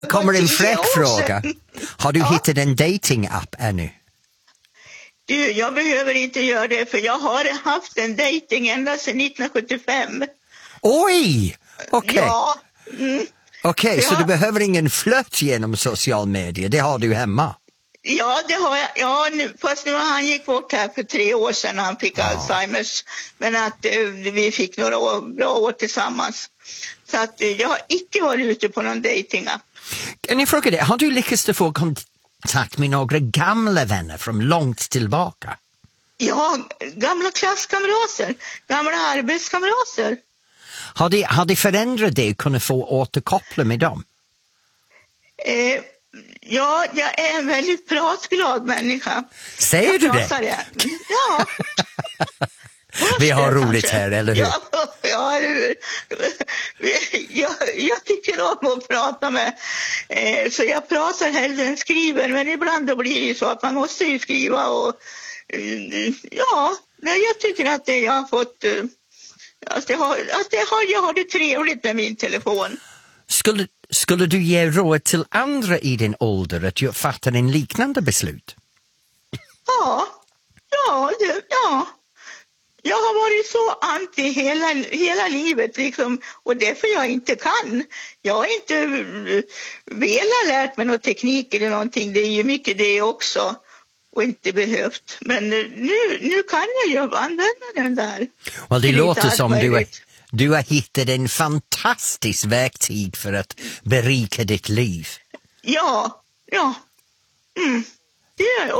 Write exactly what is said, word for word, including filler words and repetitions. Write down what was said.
Kommer en fräck fråga. Sedan. Har du Ja. hittat en dating-app ännu? Du, jag behöver inte göra det för jag har haft en dating ända sedan nittonhundrasjuttiofem. Oj! Okej, Ja, mm, Okej, så Ja. du behöver ingen flört genom social media. Det har du hemma. ja, det har jag. Ja, nu, fast nu han gick bort här för tre år sedan när han fick Ja. Alzheimers. Men att eh, vi fick några år, bra år tillsammans. Så att eh, jag har icke varit ute på någon datingapp. Kan jag fråga dig, har du lyckats att få kontakt med några gamla vänner från långt tillbaka? Ja, gamla klasskamrater, gamla arbetskamrater. Har det, har det förändrat dig att kunna få återkoppla med dem? Eh, ja, jag är en väldigt pratglad människa. Säger du det? Pratar jag. Ja. Vi har Kanske. roligt här, eller hur? Ja, ja, eller hur? Jag, jag tycker om att prata med, eh, så jag pratar hellre än skriver, men ibland då blir det så att man måste ju skriva och eh, ja, nej, jag tycker att det, jag har fått eh, att, jag har, att jag, har, jag har det trevligt med min telefon. Skulle, skulle du ge råd till andra i din ålder att ju fatta en liknande beslut? Ja, ja, det, ja. Jag har varit så anti hela, hela livet liksom, och därför jag inte kan. Jag har inte uh, velat lärt mig någon teknik eller någonting. Det är ju mycket det också och inte behövt. Men uh, nu, nu kan jag ju använda den där. Well, det Till låter lite som allt du, är, möjligt. du har hittat en fantastisk verktyg för att berika ditt liv. Ja, ja. Mm. Det är,